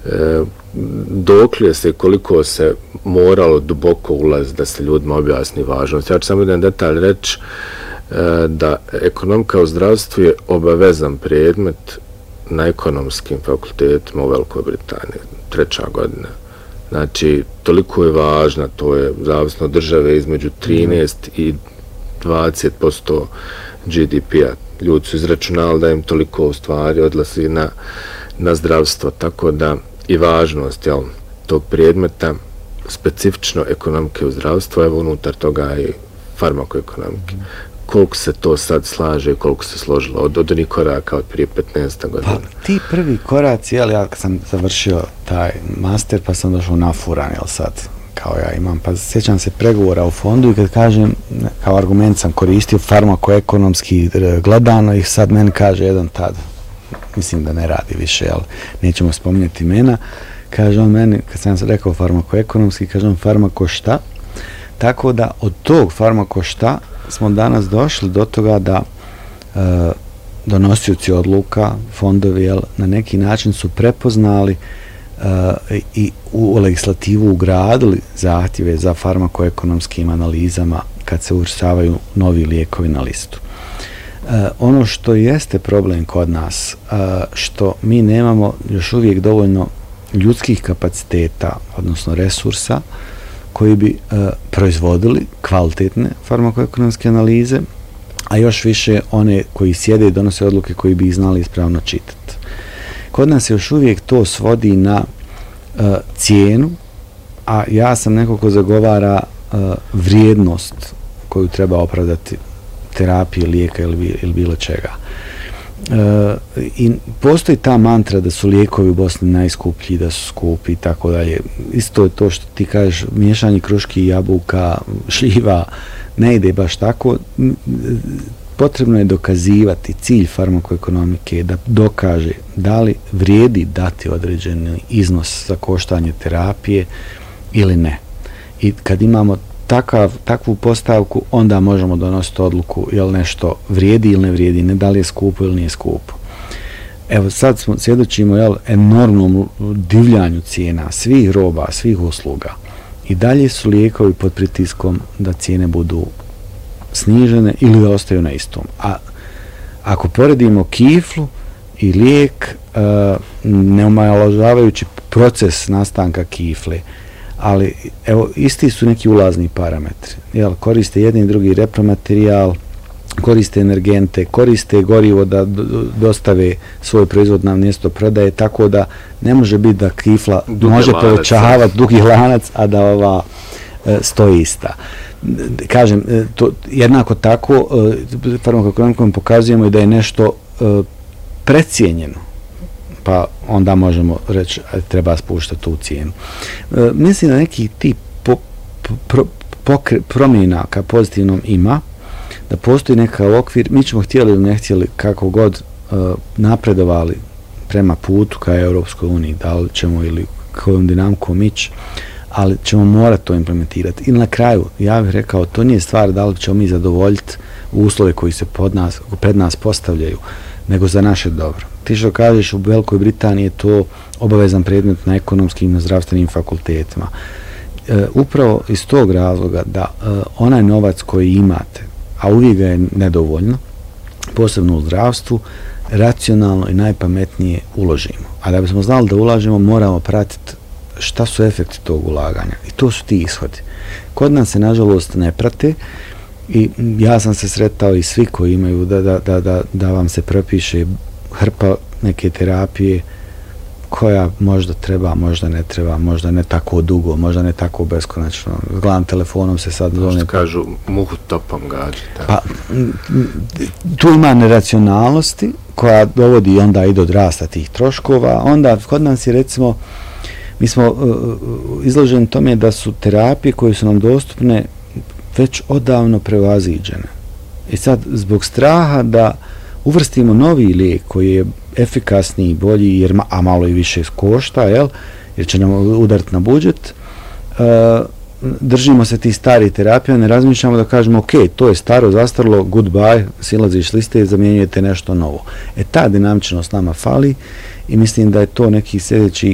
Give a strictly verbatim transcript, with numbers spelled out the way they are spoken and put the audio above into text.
e, dokle se koliko se moralo duboko ulaz da se ljudima objasni važnost. Ja ću samo jedan detalj reći e, da ekonomika u zdravstvu je obavezan predmet na ekonomskim fakultetima u Velikoj Britaniji, treća godina. Znači, toliko je važna, to je zavisno od države između trinaest i dvadeset posto G D P-a. Ljudi su izračunali da im toliko u stvari odlazi na, na zdravstvo, tako da i važnost jel, tog predmeta, specifično ekonomike u zdravstvu, evo unutar toga i farmakoekonomike. Mm. Koliko se to sad slaže, koliko se složilo od, od onih koraka od prije petnaest godina. Pa ti prvi koraci, jel, ja kad sam završio taj master, pa sam došao na furan, jel sad, kao ja imam, pa sjećam se pregovora u fondu i kad kažem, kao argument sam koristio farmakoekonomski gledano i sad meni kaže jedan tad, mislim da ne radi više, jel, nećemo spominjati imena, kaže on meni, kad sam rekao farmakoekonomski, kaže on farmako šta, tako da od tog farmako šta smo danas došli do toga da e, donosioci odluka, fondovi, jel, na neki način su prepoznali e, i u legislativu ugradili zahtjeve za farmakoekonomskim analizama kad se uvrštavaju novi lijekovi na listu. E, ono što jeste problem kod nas, e, što mi nemamo još uvijek dovoljno ljudskih kapaciteta, odnosno resursa, koji bi e, proizvodili kvalitetne farmakoekonomske analize, a još više one koji sjede i donose odluke koji bi ih znali ispravno čitati. Kod nas još uvijek to svodi na e, cijenu, a ja sam neko ko zagovara e, vrijednost koju treba opravdati terapije, lijeka ili, ili bilo čega. E, i postoji ta mantra da su lijekovi u Bosni najskuplji, da su skupi i tako dalje. Isto je to što ti kažeš, miješanje kruški, jabuka, šljiva, ne ide baš tako. Potrebno je dokazivati, cilj farmakoekonomike je da dokaže da li vrijedi dati određeni iznos za koštanje terapije ili ne. I kad imamo Takav, takvu postavku, onda možemo donositi odluku je li nešto vrijedi ili ne vrijedi, ne da li je skupo ili nije skupo. Evo sad smo, svjedočimo jel, enormnom divljanju cijena svih roba, svih usluga. I dalje su lijekovi pod pritiskom da cijene budu snižene ili da ostaju na istom. A ako poredimo kiflu i lijek, e, ne omalovažavajući proces nastanka kifle, ali evo isti su neki ulazni parametri. Jel, koriste jedni i drugi repromaterijal, koriste energente, koriste gorivo da dostave svoj proizvod na mjesto prodaje, tako da ne može biti da kifla dugi može lanac, povećavati dugi lanac, a da ova e, stoji ista. Kažem, e, to, jednako tako e, farmakoekonomikom pokazujemo i da je nešto e, precijenjeno, pa onda možemo reći treba spuštati tu cijenu. E, mislim da neki tip po, pro, pokre, promjena ka pozitivnom ima, da postoji nekav okvir, mi ćemo htjeli ili ne htjeli kako god e, napredovali prema putu ka Europskoj uniji, da li ćemo ili kojom dinamikom ići, ali ćemo morati to implementirati. I na kraju, ja bih rekao, to nije stvar da li ćemo mi zadovoljiti uslove koji se pod nas, pred nas postavljaju, nego za naše dobro. Ti što kažeš, u Velikoj Britaniji je to obavezan predmet na ekonomskim i na zdravstvenim fakultetima. E, upravo iz tog razloga da e, onaj novac koji imate, a uvijek ga je nedovoljno, posebno u zdravstvu, racionalno i najpametnije uložimo. A da bismo znali da ulažemo, moramo pratiti šta su efekti tog ulaganja. I to su ti ishodi. Kod nas se, nažalost, ne prate i ja sam se sretao i svi koji imaju da, da, da, da, da vam se propiše hrpa neke terapije koja možda treba, možda ne treba, možda ne tako dugo, možda ne tako beskonačno. Glavnim telefonom se sad... Što kažu, muhu topom gađi. Pa, tu ima neracionalnosti koja dovodi onda i do rasta tih troškova. Onda kod nas je recimo, mi smo uh, izloženi tome da su terapije koje su nam dostupne već odavno prevaziđene. I sad, zbog straha da uvrstimo novi lijek koji je efikasniji, bolji, jer, a malo i više košta, jel? Jer će nam udariti na budžet, uh, držimo se tih starih terapija, ne razmišljamo da kažemo ok, to je staro, zastarlo, goodbye, silaziš liste i zamjenjujete nešto novo. E ta dinamičnost nama fali i mislim da je to neki sljedeći